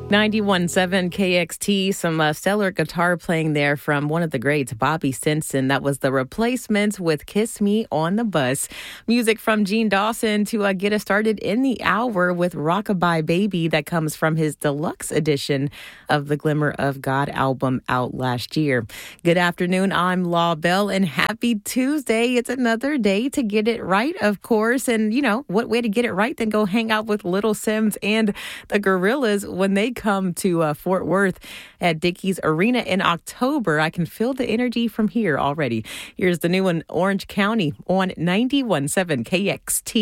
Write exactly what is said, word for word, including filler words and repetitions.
ninety-one point seven K X T, some uh, stellar guitar playing there from one of the greats, Bobby Simpson. That was The Replacements with Kiss Me on the Bus. Music from Gene Dawson to uh, get us started in the hour with Rockabye Baby. That comes from his deluxe edition of the Glimmer of God album out last year. Good afternoon, I'm Law Bell, and happy Tuesday. It's another day to get it right, of course. And, you know, what way to get it right than go hang out with Little Simz and the Gorillas when they come to uh, Fort Worth at Dickies Arena in October. I can feel the energy from here already. Here's the new one, Orange County on ninety-one point seven K X T.